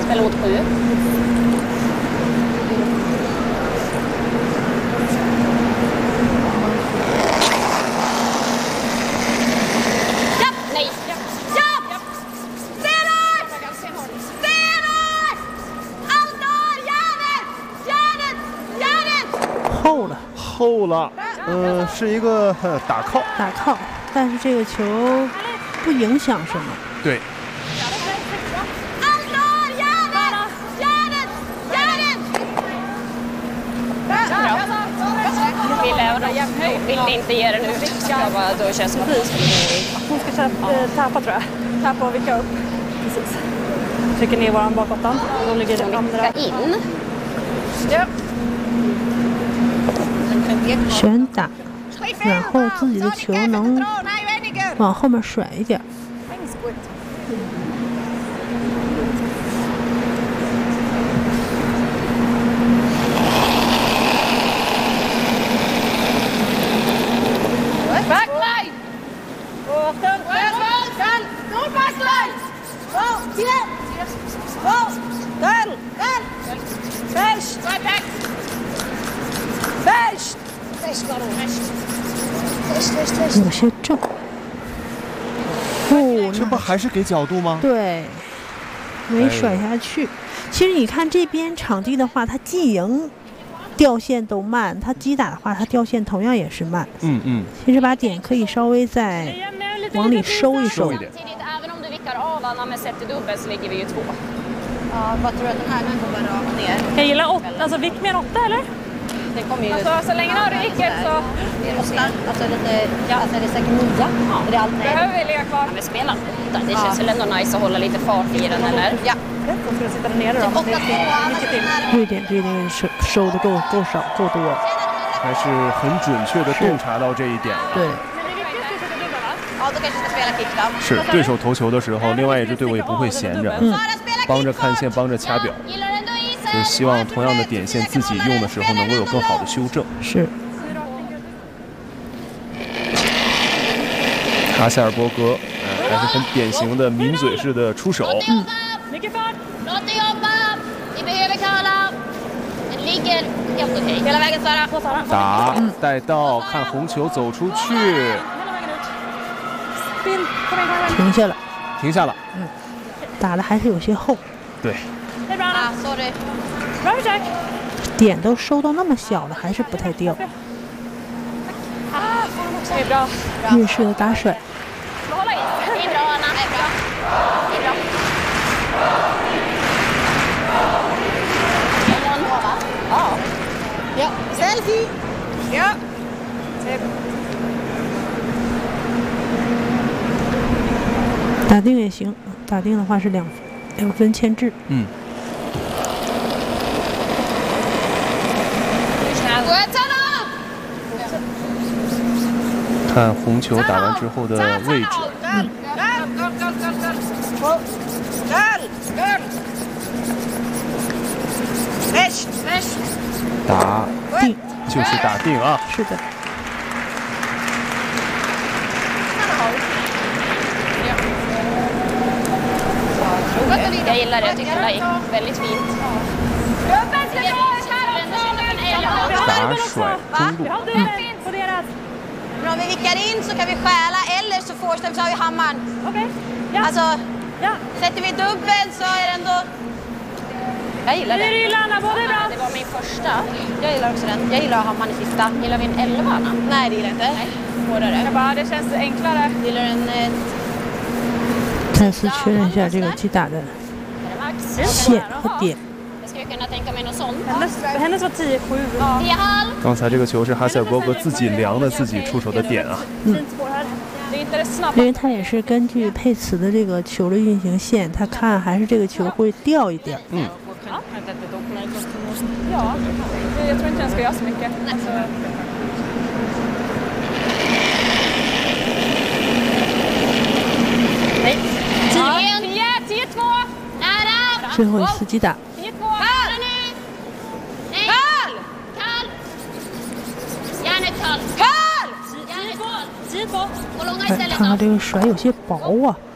Eller mot 7. Ja! Nej! Ja! Stenhårt! Stenhårt! Aldar! Järnet! 后了，是一个打靠， 但是这个球不影响什么。 对。 Aldar! Järnet! Vill inte ge den ut. Jag bara, då känns som att hon ska tappa tror jag. Tappa och vicka upp. Precis. Trycker ner våran bakåttan. Då ligger den andra in. 旋打，然后自己的球能往后面甩一点。 Backline! No backline! Först! 有些正。 这不还是给角度吗？ 对，没甩下去。其实你看这边场地的话，它击赢掉线都慢，它击打的话，它掉线同样也是慢。其实把点可以稍微再往里收一收。 Även om du vickar av Anna med set i dubbel så ligger vi ju 2. Ja, vad tror du att den här kommer rakt ner? Jag gillar 8, alltså vick med 8 eller? Det kommer ju... Alltså så länge har du vicket så... Det är Oskar, alltså lite... Ja, alltså är det säkert 9? Ja. Är det allt? Behöver vi ligga kvar? Vi spelar 8. Det känns väl ändå nice att hålla lite fart i den eller? Ja. Hon ska sitta där nere då. Det är mycket till. 不一定收的够少够多。 还是很准确的洞察到这一点了。 对。 Ja, då kanske ska spela kickdown. 是对手投球的时候，另外一支队伍也不会闲着，帮着看线，帮着掐表，就是希望同样的点线自己用的时候能够有更好的修正。 是。 哈塞尔伯格，还是很典型的抿嘴式的出手。打带到，看红球走出去。停下了。 打的还是有些厚。 对。 sorry。 点都收到那么小了，还是不太掉。日式的打甩。 Ja, selfie! Ja! 打定也行，打定的话是2分牵制。 看红球打完之后的位置。打定就是打定啊！ 是的。 Jag gillar det, jag tycker det gick väldigt fint. 打甩中路。 Men om vi vickar in så kan vi stjäla eller så får så har vi hammaren. Okej. Ja. Alltså, ja. Sätter vi dubbel så är det ändå... Jag gillar det. Det gillar Anna, både bra. Det var min första. Jag gillar också den. Jag gillar hammaren i sista. Gillar vi en 11 Anna? Nej, det gillar jag inte. Nej, hårdare. Jag bara, det känns enklare. Gillar en... 再次确认一下这个击打的线和点。 Hennes var 10-7. 刚才这个球是哈塞尔伯格自己量的自己出手的点啊。 因为他也是根据佩茨的这个球的运行线，他看还是这个球会掉一点。 Ja, jag tror inte den ska göra så mycket. Nej. 10-2. Nära. 最后一次击打。看他这个甩有些薄啊。